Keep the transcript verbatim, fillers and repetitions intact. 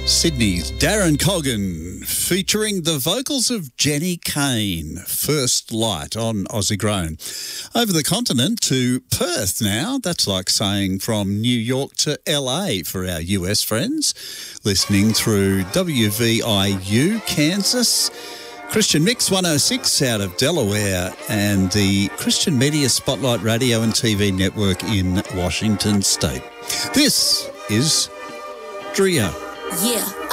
Sydney's Darren Coggan featuring the vocals of Jenny Kane, First Light on Aussie Grown. Over the continent to Perth now. That's like saying from New York to L A for our U S friends. Listening through W V I U, Kansas. Christian Mix one oh six out of Delaware and the Christian Media Spotlight Radio and T V Network in Washington State. This is Drio. Yeah.